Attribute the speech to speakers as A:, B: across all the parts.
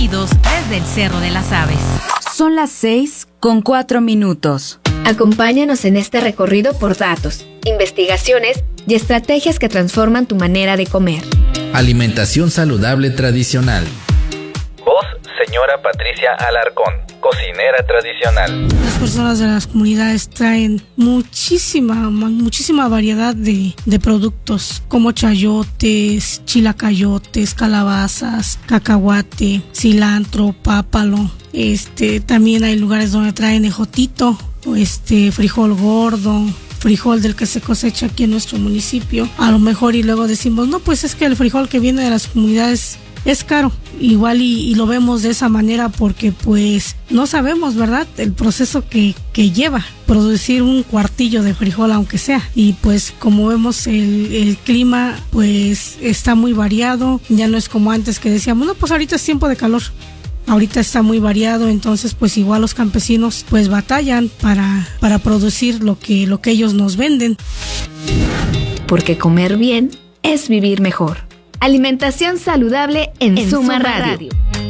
A: transmitidos desde el Cerro de las Aves.
B: Son las 6:04.
C: Acompáñanos en este recorrido por datos, investigaciones y estrategias que transforman tu manera de comer.
D: Alimentación saludable tradicional.
E: Voz, señora Patricia Alarcón, cocinera tradicional.
F: Las personas de las comunidades traen muchísima variedad de productos, como chayotes, chilacayotes, calabazas, cacahuate, cilantro, pápalo. También hay lugares donde traen ejotito, frijol gordo, frijol del que se cosecha aquí en nuestro municipio. A lo mejor y luego decimos, no, pues es que el frijol que viene de las comunidades es caro. Igual y lo vemos de esa manera porque pues no sabemos, ¿verdad?, el proceso que lleva producir un cuartillo de frijol, aunque sea. Y pues como vemos el clima pues está muy variado, ya no es como antes que decíamos, no, pues ahorita es tiempo de calor. Ahorita está muy variado, entonces pues igual los campesinos pues batallan para producir lo que ellos nos venden.
C: Porque comer bien es vivir mejor. Alimentación saludable en Suma Radio.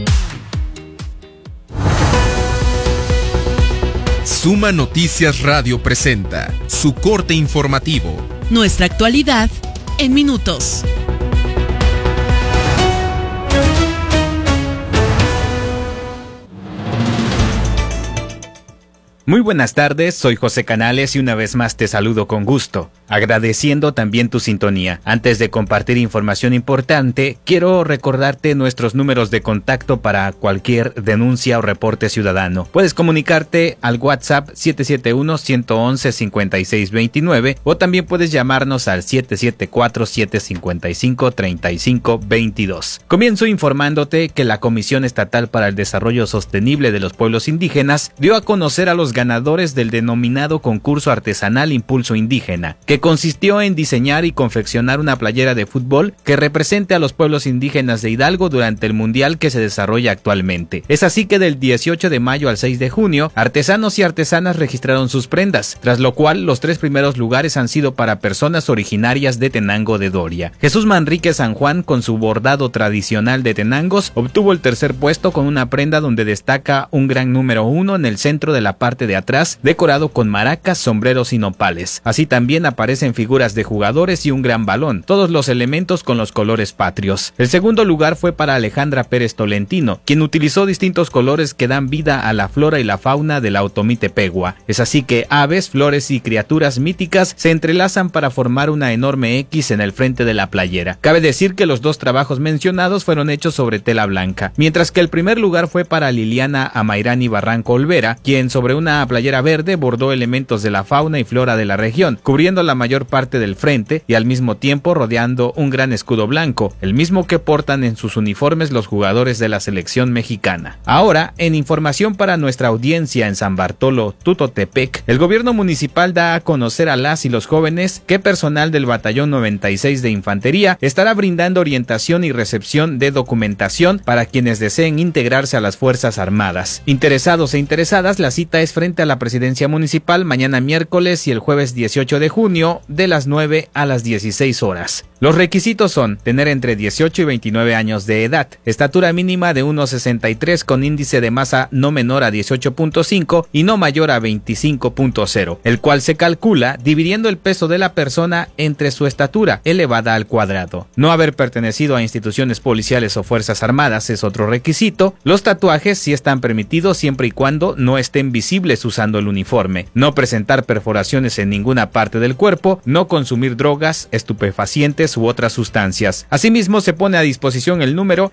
G: Suma Noticias Radio presenta su corte informativo.
A: Nuestra actualidad en minutos.
H: Muy buenas tardes, soy José Canales y una vez más te saludo con gusto, agradeciendo también tu sintonía. Antes de compartir información importante, quiero recordarte nuestros números de contacto para cualquier denuncia o reporte ciudadano. Puedes comunicarte al WhatsApp 771-111-5629 o también puedes llamarnos al 774-755-3522. Comienzo informándote que la Comisión Estatal para el Desarrollo Sostenible de los Pueblos Indígenas dio a conocer a los ganadores del denominado concurso artesanal Impulso Indígena, que consistió en diseñar y confeccionar una playera de fútbol que represente a los pueblos indígenas de Hidalgo durante el mundial que se desarrolla actualmente. Es así que del 18 de mayo al 6 de junio, artesanos y artesanas registraron sus prendas, tras lo cual los 3 primeros lugares han sido para personas originarias de Tenango de Doria. Jesús Manrique San Juan, con su bordado tradicional de tenangos, obtuvo el tercer puesto con una prenda donde destaca un gran número 1 en el centro de la parte de atrás, decorado con maracas, sombreros y nopales. Así también aparecen figuras de jugadores y un gran balón, todos los elementos con los colores patrios. El segundo lugar fue para Alejandra Pérez Tolentino, quien utilizó distintos colores que dan vida a la flora y la fauna de la Otomite Pegua. Es así que aves, flores y criaturas míticas se entrelazan para formar una enorme X en el frente de la playera. Cabe decir que los 2 trabajos mencionados fueron hechos sobre tela blanca, mientras que el primer lugar fue para Liliana Amairani Barranco Olvera, quien sobre una playera verde bordó elementos de la fauna y flora de la región, cubriendo la mayor parte del frente y al mismo tiempo rodeando un gran escudo blanco, el mismo que portan en sus uniformes los jugadores de la selección mexicana. Ahora, en información para nuestra audiencia en San Bartolo, Tutotepec, el gobierno municipal da a conocer a las y los jóvenes que personal del Batallón 96 de Infantería estará brindando orientación y recepción de documentación para quienes deseen integrarse a las Fuerzas Armadas. Interesados e interesadas, la cita es frente a la presidencia municipal mañana miércoles y el jueves 18 de junio de las 9 a las 16 horas. Los requisitos son tener entre 18 y 29 años de edad, estatura mínima de 1,63 con índice de masa no menor a 18.5 y no mayor a 25.0, el cual se calcula dividiendo el peso de la persona entre su estatura elevada al cuadrado. No haber pertenecido a instituciones policiales o fuerzas armadas es otro requisito. Los tatuajes sí están permitidos siempre y cuando no estén visibles usando el uniforme. No presentar perforaciones en ninguna parte del cuerpo, no consumir drogas, estupefacientes u otras sustancias. Asimismo, se pone a disposición el número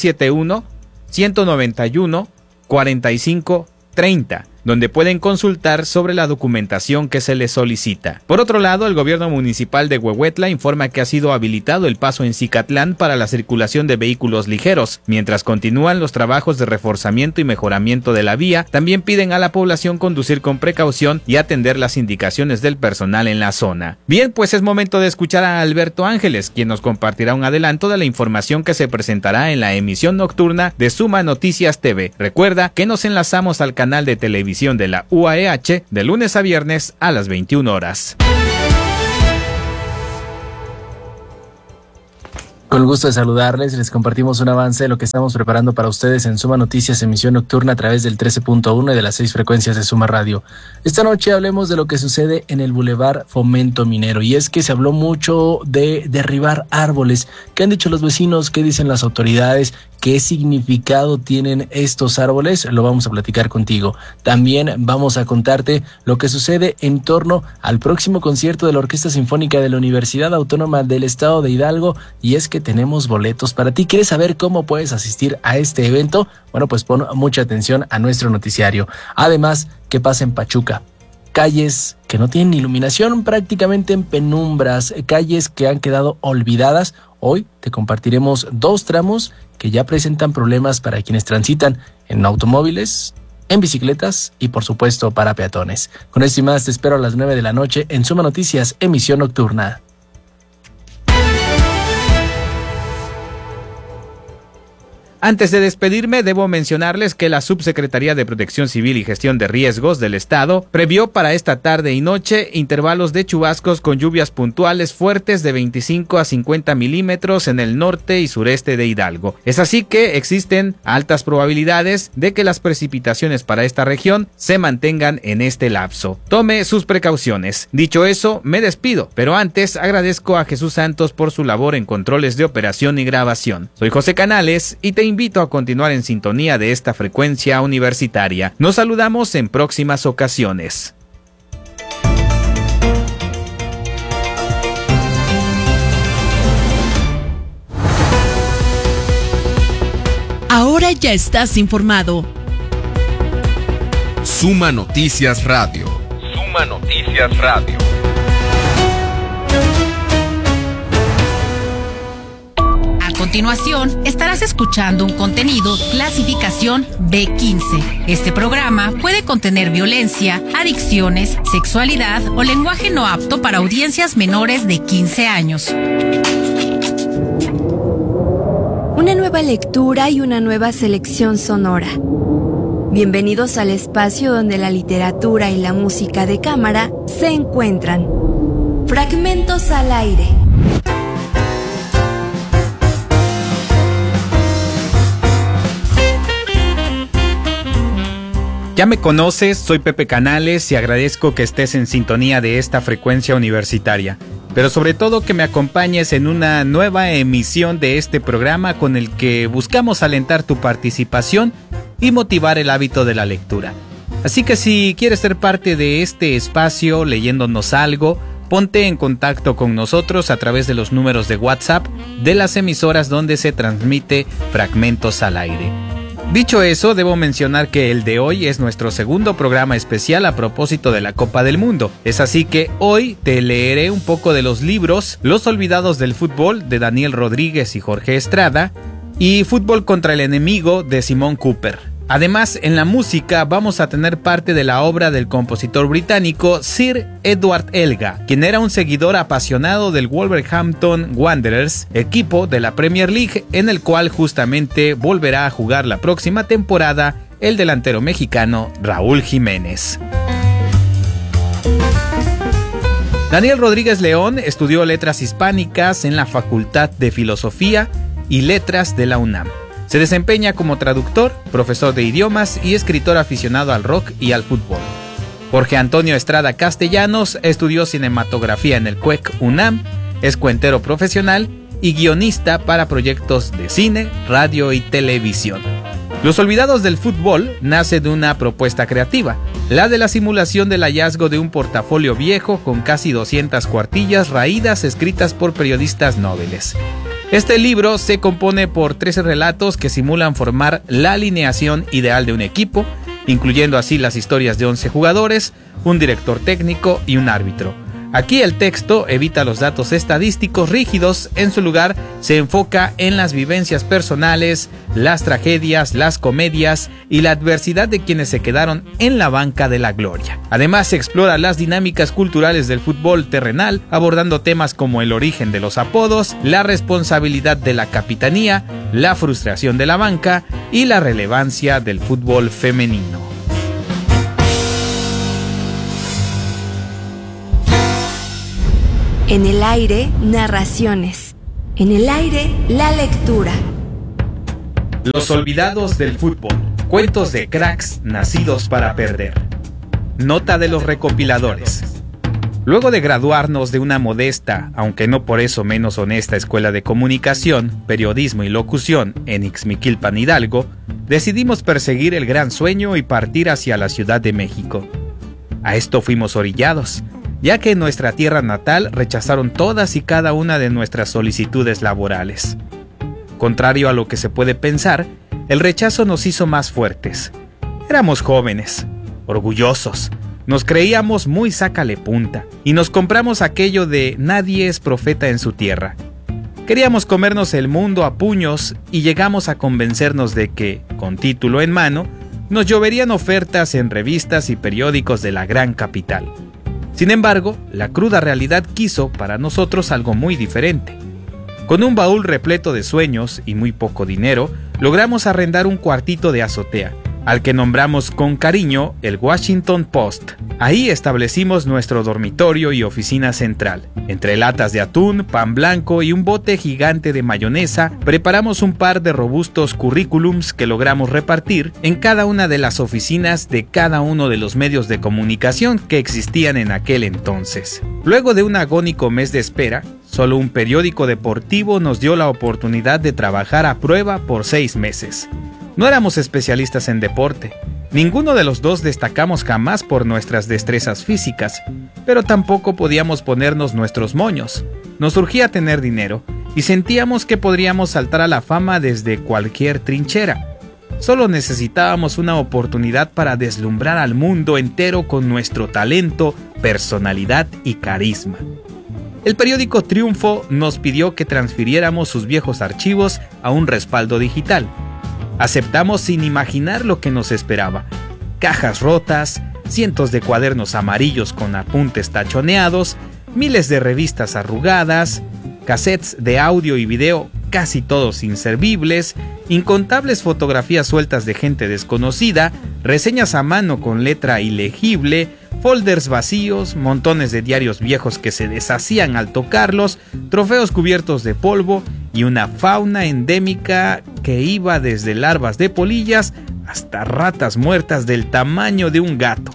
H: 771-191-4530, donde pueden consultar sobre la documentación que se les solicita. Por otro lado, el gobierno municipal de Huehuetla informa que ha sido habilitado el paso en Cicatlán para la circulación de vehículos ligeros. Mientras continúan los trabajos de reforzamiento y mejoramiento de la vía, también piden a la población conducir con precaución y atender las indicaciones del personal en la zona. Bien, pues es momento de escuchar a Alberto Ángeles, quien nos compartirá un adelanto de la información que se presentará en la emisión nocturna de Suma Noticias TV. Recuerda que nos enlazamos al canal de televisión de la UAEH de lunes a viernes a las 21 horas.
I: Con el gusto de saludarles, les compartimos un avance de lo que estamos preparando para ustedes en Suma Noticias, emisión nocturna a través del 13.1 y de las 6 frecuencias de Suma Radio. Esta noche hablemos de lo que sucede en el Boulevard Fomento Minero, y es que se habló mucho de derribar árboles. ¿Qué han dicho los vecinos? ¿Qué dicen las autoridades? ¿Qué significado tienen estos árboles? Lo vamos a platicar contigo. También vamos a contarte lo que sucede en torno al próximo concierto de la Orquesta Sinfónica de la Universidad Autónoma del Estado de Hidalgo, y es que tenemos boletos para ti. ¿Quieres saber cómo puedes asistir a este evento? Bueno, pues pon mucha atención a nuestro noticiario. Además, ¿qué pasa en Pachuca? Calles que no tienen iluminación, prácticamente en penumbras, calles que han quedado olvidadas. Hoy te compartiremos 2 tramos que ya presentan problemas para quienes transitan en automóviles, en bicicletas y por supuesto para peatones. Con esto y más te espero a las 9 de la noche en Suma Noticias, emisión nocturna.
H: Antes de despedirme, debo mencionarles que la Subsecretaría de Protección Civil y Gestión de Riesgos del Estado previó para esta tarde y noche intervalos de chubascos con lluvias puntuales fuertes de 25 a 50 milímetros en el norte y sureste de Hidalgo. Es así que existen altas probabilidades de que las precipitaciones para esta región se mantengan en este lapso. Tome sus precauciones. Dicho eso, me despido, pero antes agradezco a Jesús Santos por su labor en controles de operación y grabación. Soy José Canales y te invito a continuar en sintonía de esta frecuencia universitaria. Nos saludamos en próximas ocasiones.
A: Ahora ya estás informado.
G: Suma Noticias Radio.
E: Suma Noticias Radio.
A: A continuación, estarás escuchando un contenido clasificación B15. Este programa puede contener violencia, adicciones, sexualidad o lenguaje no apto para audiencias menores de 15 años.
J: Una nueva lectura y una nueva selección sonora. Bienvenidos al espacio donde la literatura y la música de cámara se encuentran. Fragmentos al aire.
H: Ya me conoces, soy Pepe Canales y agradezco que estés en sintonía de esta frecuencia universitaria, pero sobre todo que me acompañes en una nueva emisión de este programa con el que buscamos alentar tu participación y motivar el hábito de la lectura. Así que si quieres ser parte de este espacio leyéndonos algo, ponte en contacto con nosotros a través de los números de WhatsApp de las emisoras donde se transmite Fragmentos al Aire. Dicho eso, debo mencionar que el de hoy es nuestro segundo programa especial a propósito de la Copa del Mundo. Es así que hoy te leeré un poco de los libros Los Olvidados del Fútbol de Daniel Rodríguez y Jorge Estrada y Fútbol contra el Enemigo de Simon Cooper. Además, en la música vamos a tener parte de la obra del compositor británico Sir Edward Elgar, quien era un seguidor apasionado del Wolverhampton Wanderers, equipo de la Premier League en el cual justamente volverá a jugar la próxima temporada el delantero mexicano Raúl Jiménez. Daniel Rodríguez León estudió Letras Hispánicas en la Facultad de Filosofía y Letras de la UNAM. Se desempeña como traductor, profesor de idiomas y escritor aficionado al rock y al fútbol. Jorge Antonio Estrada Castellanos estudió cinematografía en el CUEC UNAM, es cuentero profesional y guionista para proyectos de cine, radio y televisión. Los Olvidados del Fútbol nace de una propuesta creativa, la de la simulación del hallazgo de un portafolio viejo con casi 200 cuartillas raídas escritas por periodistas noveles. Este libro se compone por 13 relatos que simulan formar la alineación ideal de un equipo, incluyendo así las historias de 11 jugadores, un director técnico y un árbitro. Aquí el texto evita los datos estadísticos rígidos, en su lugar se enfoca en las vivencias personales, las tragedias, las comedias y la adversidad de quienes se quedaron en la banca de la gloria. Además se explora las dinámicas culturales del fútbol terrenal, abordando temas como el origen de los apodos, la responsabilidad de la capitanía, la frustración de la banca y la relevancia del fútbol femenino.
J: En el aire, narraciones. En el aire, la lectura.
H: Los olvidados del fútbol. Cuentos de cracks nacidos para perder. Nota de los recopiladores. Luego de graduarnos de una modesta, aunque no por eso menos honesta escuela de comunicación, periodismo y locución en Ixmiquilpan, Hidalgo, decidimos perseguir el gran sueño y partir hacia la Ciudad de México. A esto fuimos orillados, ya que en nuestra tierra natal rechazaron todas y cada una de nuestras solicitudes laborales. Contrario a lo que se puede pensar, el rechazo nos hizo más fuertes. Éramos jóvenes, orgullosos, nos creíamos muy sácale punta y nos compramos aquello de nadie es profeta en su tierra. Queríamos comernos el mundo a puños y llegamos a convencernos de que, con título en mano, nos lloverían ofertas en revistas y periódicos de la gran capital. Sin embargo, la cruda realidad quiso para nosotros algo muy diferente. Con un baúl repleto de sueños y muy poco dinero, logramos arrendar un cuartito de azotea, al que nombramos con cariño el Washington Post. Ahí establecimos nuestro dormitorio y oficina central. Entre latas de atún, pan blanco y un bote gigante de mayonesa, preparamos un par de robustos currículums que logramos repartir en cada una de las oficinas de cada uno de los medios de comunicación que existían en aquel entonces. Luego de un agónico mes de espera, solo un periódico deportivo nos dio la oportunidad de trabajar a prueba por 6 meses. No éramos especialistas en deporte. Ninguno de los dos destacamos jamás por nuestras destrezas físicas, pero tampoco podíamos ponernos nuestros moños. Nos urgía tener dinero y sentíamos que podríamos saltar a la fama desde cualquier trinchera. Solo necesitábamos una oportunidad para deslumbrar al mundo entero con nuestro talento, personalidad y carisma. El periódico Triunfo nos pidió que transfiriéramos sus viejos archivos a un respaldo digital. Aceptamos sin imaginar lo que nos esperaba. Cajas rotas, cientos de cuadernos amarillos con apuntes tachoneados, miles de revistas arrugadas, cassettes de audio y video casi todos inservibles, incontables fotografías sueltas de gente desconocida, reseñas a mano con letra ilegible, folders vacíos, montones de diarios viejos que se deshacían al tocarlos, trofeos cubiertos de polvo y una fauna endémica que iba desde larvas de polillas hasta ratas muertas del tamaño de un gato.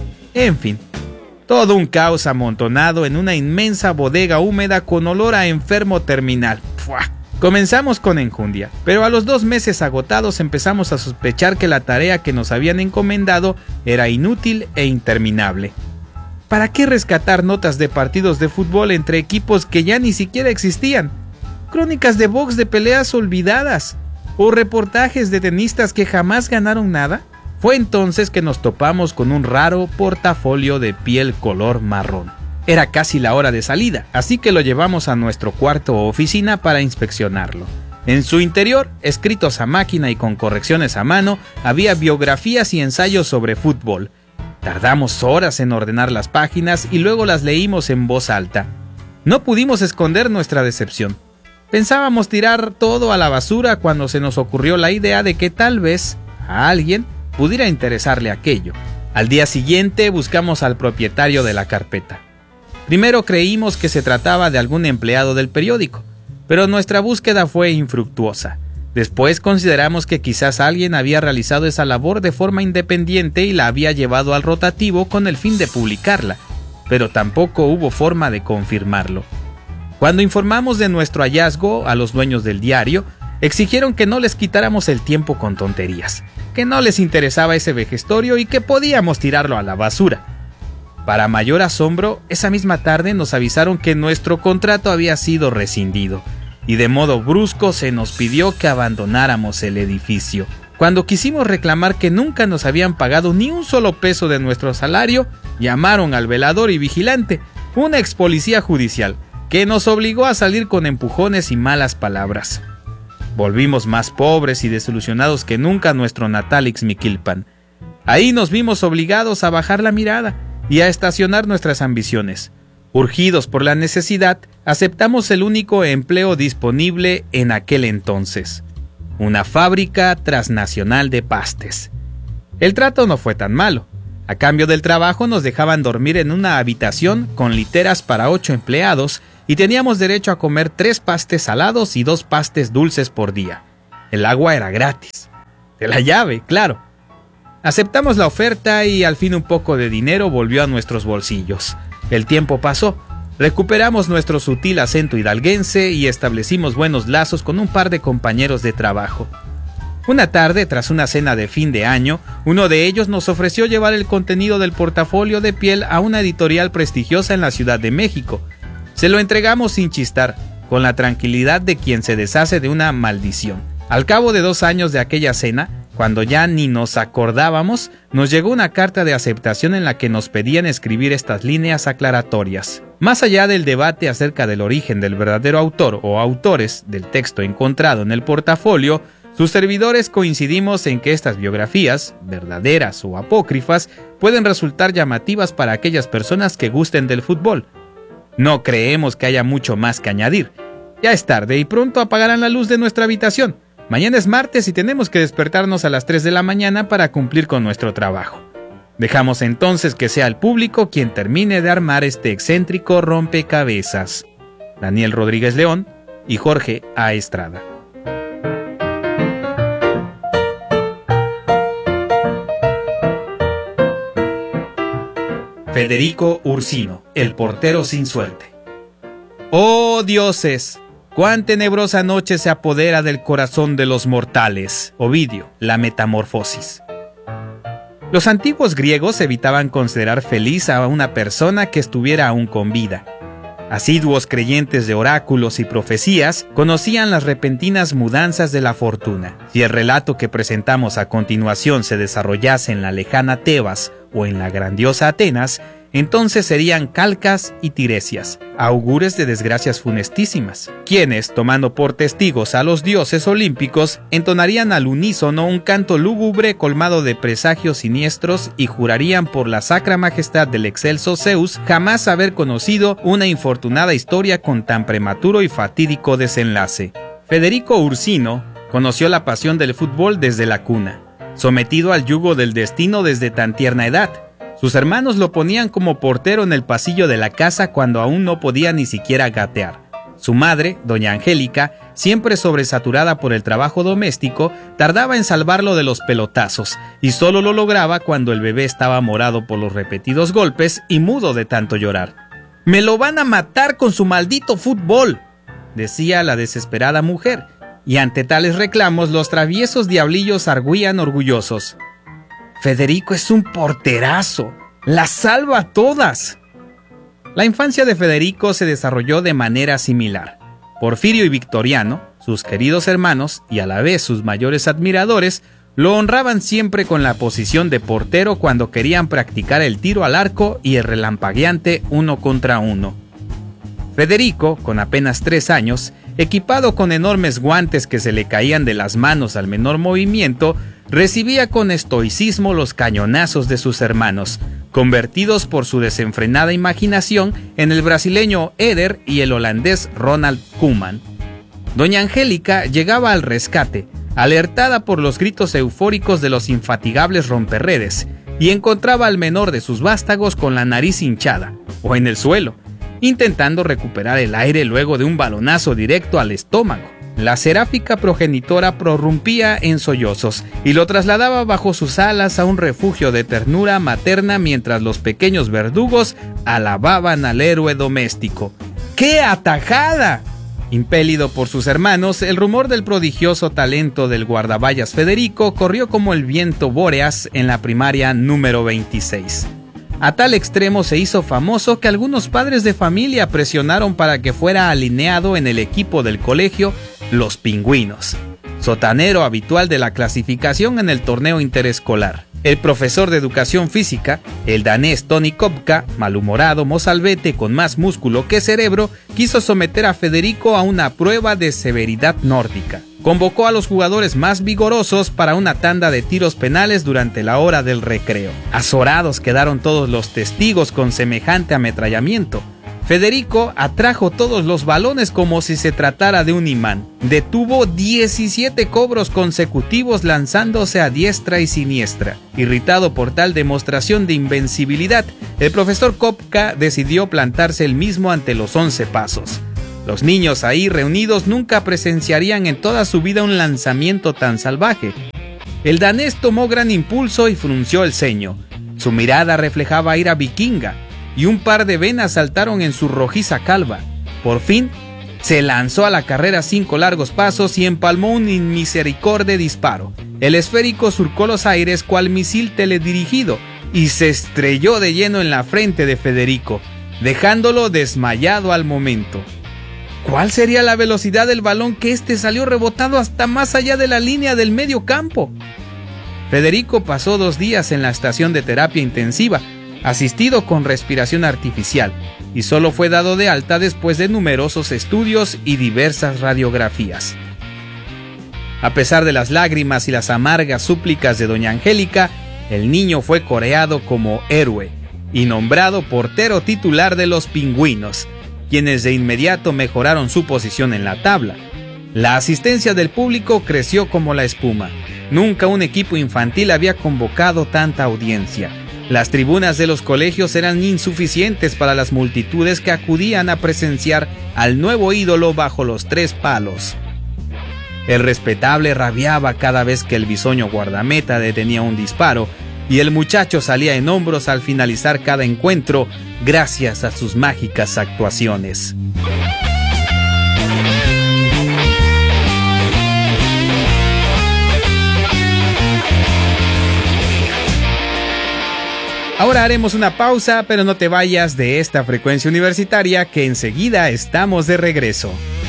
H: En fin, todo un caos amontonado en una inmensa bodega húmeda con olor a enfermo terminal. ¡Fua! Comenzamos con enjundia, pero a los 2 meses agotados empezamos a sospechar que la tarea que nos habían encomendado era inútil e interminable. ¿Para qué rescatar notas de partidos de fútbol entre equipos que ya ni siquiera existían? Crónicas de box de peleas olvidadas o reportajes de tenistas que jamás ganaron nada. Fue entonces que nos topamos con un raro portafolio de piel color marrón. Era casi la hora de salida, así que lo llevamos a nuestro cuarto o oficina para inspeccionarlo. En su interior, escritos a máquina y con correcciones a mano, había biografías y ensayos sobre fútbol. Tardamos horas en ordenar las páginas y luego las leímos en voz alta. No pudimos esconder nuestra decepción. Pensábamos tirar todo a la basura cuando se nos ocurrió la idea de que tal vez a alguien pudiera interesarle aquello. Al día siguiente buscamos al propietario de la carpeta. Primero creímos que se trataba de algún empleado del periódico, pero nuestra búsqueda fue infructuosa. Después consideramos que quizás alguien había realizado esa labor de forma independiente y la había llevado al rotativo con el fin de publicarla, pero tampoco hubo forma de confirmarlo. Cuando informamos de nuestro hallazgo a los dueños del diario, exigieron que no les quitáramos el tiempo con tonterías, que no les interesaba ese vejestorio y que podíamos tirarlo a la basura. Para mayor asombro, esa misma tarde nos avisaron que nuestro contrato había sido rescindido, y de modo brusco se nos pidió que abandonáramos el edificio. Cuando quisimos reclamar que nunca nos habían pagado ni un solo peso de nuestro salario, llamaron al velador y vigilante, una ex policía judicial, que nos obligó a salir con empujones y malas palabras. Volvimos más pobres y desilusionados que nunca a nuestro natal Ixmiquilpan. Ahí nos vimos obligados a bajar la mirada y a estacionar nuestras ambiciones. Urgidos por la necesidad, aceptamos el único empleo disponible en aquel entonces: una fábrica transnacional de pastes. El trato no fue tan malo. A cambio del trabajo nos dejaban dormir en una habitación con literas para 8 empleados y teníamos derecho a comer 3 pastes salados y 2 pastes dulces por día. El agua era gratis. De la llave, claro. Aceptamos la oferta y al fin un poco de dinero volvió a nuestros bolsillos. El tiempo pasó. Recuperamos nuestro sutil acento hidalguense y establecimos buenos lazos con un par de compañeros de trabajo. Una tarde, tras una cena de fin de año, uno de ellos nos ofreció llevar el contenido del portafolio de piel a una editorial prestigiosa en la Ciudad de México. Se lo entregamos sin chistar, con la tranquilidad de quien se deshace de una maldición. Al cabo de 2 años de aquella cena, cuando ya ni nos acordábamos, nos llegó una carta de aceptación en la que nos pedían escribir estas líneas aclaratorias. Más allá del debate acerca del origen del verdadero autor o autores del texto encontrado en el portafolio, sus servidores coincidimos en que estas biografías, verdaderas o apócrifas, pueden resultar llamativas para aquellas personas que gusten del fútbol. No creemos que haya mucho más que añadir. Ya es tarde y pronto apagarán la luz de nuestra habitación. Mañana es martes y tenemos que despertarnos a las 3 de la mañana para cumplir con nuestro trabajo. Dejamos entonces que sea el público quien termine de armar este excéntrico rompecabezas. Daniel Rodríguez León y Jorge A. Estrada. Federico Ursino, el portero sin suerte. ¡Oh, dioses! ¡Cuán tenebrosa noche se apodera del corazón de los mortales! Ovidio, La Metamorfosis. Los antiguos griegos evitaban considerar feliz a una persona que estuviera aún con vida. Asiduos creyentes de oráculos y profecías conocían las repentinas mudanzas de la fortuna. Si el relato que presentamos a continuación se desarrollase en la lejana Tebas o en la grandiosa Atenas, entonces serían Calcas y Tiresias, augures de desgracias funestísimas, quienes, tomando por testigos a los dioses olímpicos, entonarían al unísono un canto lúgubre colmado de presagios siniestros y jurarían por la sacra majestad del excelso Zeus jamás haber conocido una infortunada historia con tan prematuro y fatídico desenlace. Federico Ursino conoció la pasión del fútbol desde la cuna, sometido al yugo del destino desde tan tierna edad. Sus hermanos lo ponían como portero en el pasillo de la casa cuando aún no podía ni siquiera gatear. Su madre, doña Angélica, siempre sobresaturada por el trabajo doméstico, tardaba en salvarlo de los pelotazos, y solo lo lograba cuando el bebé estaba morado por los repetidos golpes y mudo de tanto llorar. «¡Me lo van a matar con su maldito fútbol!», decía la desesperada mujer, y ante tales reclamos los traviesos diablillos argüían orgullosos: «Federico es un porterazo, las salva a todas». La infancia de Federico se desarrolló de manera similar. Porfirio y Victoriano, sus queridos hermanos y a la vez sus mayores admiradores, lo honraban siempre con la posición de portero cuando querían practicar el tiro al arco y el relampagueante 1 contra 1. Federico, con apenas 3 años, equipado con enormes guantes que se le caían de las manos al menor movimiento, recibía con estoicismo los cañonazos de sus hermanos, convertidos por su desenfrenada imaginación en el brasileño Éder y el holandés Ronald Koeman. Doña Angélica llegaba al rescate, alertada por los gritos eufóricos de los infatigables romperredes, y encontraba al menor de sus vástagos con la nariz hinchada, o en el suelo, intentando recuperar el aire luego de un balonazo directo al estómago. La seráfica progenitora prorrumpía en sollozos y lo trasladaba bajo sus alas a un refugio de ternura materna mientras los pequeños verdugos alababan al héroe doméstico. ¡Qué atajada! Impelido por sus hermanos, el rumor del prodigioso talento del guardaballas Federico corrió como el viento bóreas en la primaria número 26. A tal extremo se hizo famoso que algunos padres de familia presionaron para que fuera alineado en el equipo del colegio Los Pingüinos, sotanero habitual de la clasificación en el torneo interescolar. El profesor de educación física, el danés Tony Kopka, malhumorado mozalbete con más músculo que cerebro, quiso someter a Federico a una prueba de severidad nórdica. Convocó a los jugadores más vigorosos para una tanda de tiros penales durante la hora del recreo. Azorados quedaron todos los testigos con semejante ametrallamiento. Federico atrajo todos los balones como si se tratara de un imán. Detuvo 17 cobros consecutivos lanzándose a diestra y siniestra. Irritado por tal demostración de invencibilidad, el profesor Kopka decidió plantarse él mismo ante los 11 pasos. Los niños ahí reunidos nunca presenciarían en toda su vida un lanzamiento tan salvaje. El danés tomó gran impulso y frunció el ceño. Su mirada reflejaba ira vikinga, y un par de venas saltaron en su rojiza calva. Por fin, se lanzó a la carrera 5 largos pasos y empalmó un inmisericorde disparo. El esférico surcó los aires cual misil teledirigido y se estrelló de lleno en la frente de Federico, dejándolo desmayado al momento. ¿Cuál sería la velocidad del balón que salió rebotado hasta más allá de la línea del medio campo? Federico pasó 2 días en la estación de terapia intensiva, asistido con respiración artificial, y solo fue dado de alta después de numerosos estudios y diversas radiografías. A pesar de las lágrimas y las amargas súplicas de doña Angélica, el niño fue coreado como héroe y nombrado portero titular de los Pingüinos, quienes de inmediato mejoraron su posición en la tabla. La asistencia del público creció como la espuma. Nunca un equipo infantil había convocado tanta audiencia. Las tribunas de los colegios eran insuficientes para las multitudes que acudían a presenciar al nuevo ídolo bajo los 3 palos. El respetable rabiaba cada vez que el bisoño guardameta detenía un disparo y el muchacho salía en hombros al finalizar cada encuentro gracias a sus mágicas actuaciones. Ahora haremos una pausa, pero no te vayas de esta frecuencia universitaria que enseguida estamos de regreso.